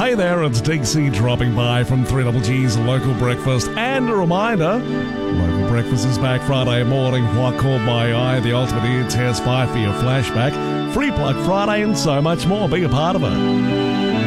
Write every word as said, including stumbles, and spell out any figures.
Hey there, it's D C dropping by from three Double G's Local Breakfast. And a reminder, Local Breakfast is back Friday morning. What caught my eye, the ultimate ear test, five for your flashback, free plug Friday and so much more. Be a part of it.